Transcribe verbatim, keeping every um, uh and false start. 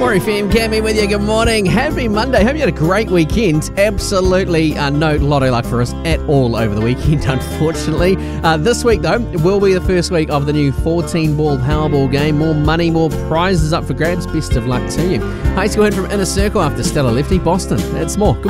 Warrior F M, Cammy with you. Good morning. Happy Monday. Hope you had a great weekend. Absolutely uh, no lotto luck for us at all over the weekend, unfortunately. Uh, this week, though, will be the first week of the new fourteen-ball Powerball game. More money, more prizes up for grabs. Best of luck to you. High school in from Inner Circle after Stella Lefty, Boston. That's more. Good